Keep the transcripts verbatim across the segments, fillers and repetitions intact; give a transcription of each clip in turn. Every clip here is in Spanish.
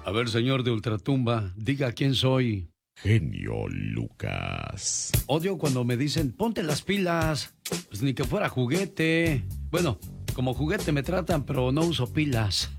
A ver, señor de Ultratumba, diga quién soy. Genio Lucas. Odio cuando me dicen, ponte las pilas. Pues ni que fuera juguete. Bueno, como juguete me tratan, pero no uso pilas.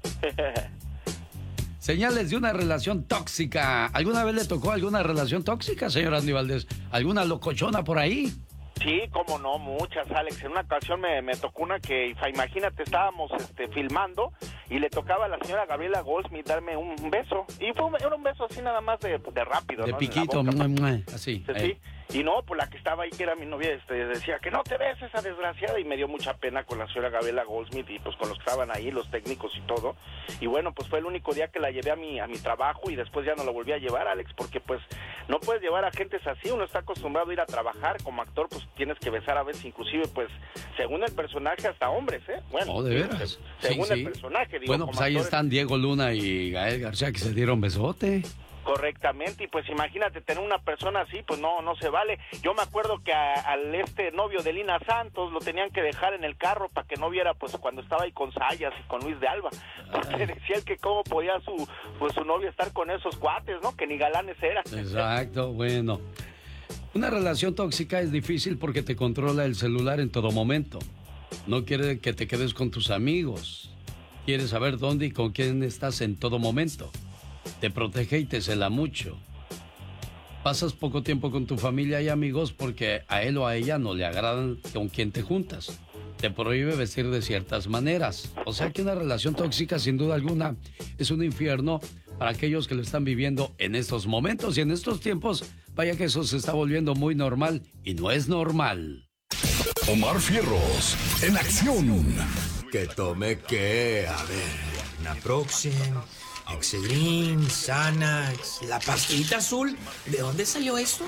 Señales de una relación tóxica. ¿Alguna vez le tocó alguna relación tóxica, señor Andy Valdés? ¿Alguna locochona por ahí? Sí, cómo no, muchas, Alex. En una ocasión me, me tocó una que, imagínate, estábamos este, filmando y le tocaba a la señora Gabriela Goldsmith darme un, un beso. Y fue un, era un beso así nada más de, de rápido, de ¿no? piquito, boca, mua, mua, así. Sí, sí. Y no, pues la que estaba ahí, que era mi novia, este, decía que no te ves esa desgraciada, y me dio mucha pena con la señora Gabriela Goldsmith y pues con los que estaban ahí, los técnicos y todo. Y bueno, pues fue el único día que la llevé a mi, a mi trabajo y después ya no la volví a llevar, Alex, porque pues no puedes llevar a gentes así, uno está acostumbrado a ir a trabajar, como actor pues tienes que besar a veces, inclusive pues según el personaje hasta hombres, ¿eh? Bueno, oh, ¿de veras? según sí, el sí. personaje, digo. Bueno, como pues ahí actores, están Diego Luna y Gael García que se dieron besote. correctamente, y pues imagínate tener una persona así, pues no no se vale. Yo me acuerdo que a, al este novio de Lina Santos lo tenían que dejar en el carro para que no viera pues cuando estaba ahí con Sayas y con Luis de Alba, porque Ay. decía él que cómo podía su pues su novia estar con esos cuates, ¿no? Que ni galanes eran. Exacto, bueno. Una relación tóxica es difícil porque te controla el celular en todo momento. No quiere que te quedes con tus amigos. Quiere saber dónde y con quién estás en todo momento. Te protege y te cela mucho. Pasas poco tiempo con tu familia y amigos porque a él o a ella no le agradan con quien te juntas. Te prohíbe vestir de ciertas maneras. O sea que una relación tóxica, sin duda alguna, es un infierno para aquellos que lo están viviendo en estos momentos y en estos tiempos. Vaya que eso se está volviendo muy normal y no es normal. Omar Fierros, en acción. ¿Que tome qué? A ver, Naproxen, Excedrin, Xanax, la pastillita azul. ¿De dónde salió esto?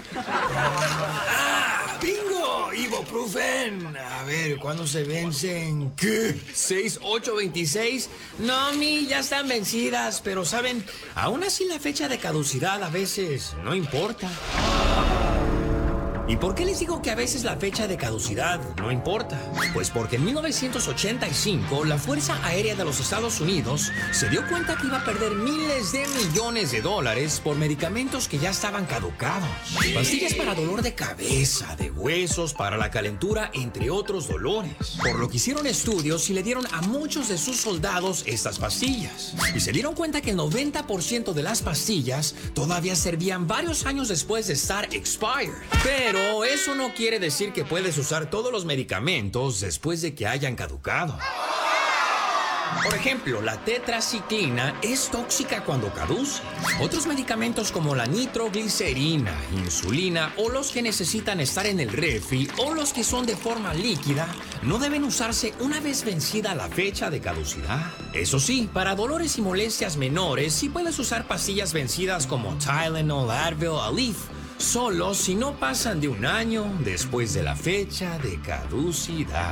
¡Ah! ¡Bingo! Ibuprofen. A ver, ¿cuándo se vencen? ¿Qué? ¿seis, ocho, veintiséis? No, mi, ya están vencidas, pero ¿saben? Aún así la fecha de caducidad a veces no importa. ¿Y por qué les digo que a veces la fecha de caducidad no importa? Pues porque en mil novecientos ochenta y cinco la Fuerza Aérea de los Estados Unidos se dio cuenta que iba a perder miles de millones de dólares por medicamentos que ya estaban caducados. Pastillas para dolor de cabeza, de huesos, para la calentura, entre otros dolores. Por lo que hicieron estudios y le dieron a muchos de sus soldados estas pastillas. Y se dieron cuenta que el noventa por ciento de las pastillas todavía servían varios años después de estar expired. Pero Pero eso no quiere decir que puedes usar todos los medicamentos después de que hayan caducado. Por ejemplo, la tetraciclina es tóxica cuando caduce. Otros medicamentos como la nitroglicerina, insulina o los que necesitan estar en el refri o los que son de forma líquida no deben usarse una vez vencida la fecha de caducidad. Eso sí, para dolores y molestias menores sí puedes usar pastillas vencidas como Tylenol, Advil, Aleve, solo si no pasan de un año después de la fecha de caducidad.